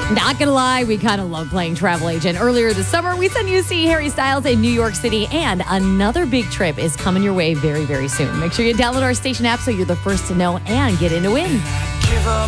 Not gonna lie, we kind of love playing travel agent. Earlier this summer, we sent you to see Harry Styles in New York City, and another big trip is coming your way very, very soon. Make sure you download our station app so you're the first to know and get in to win.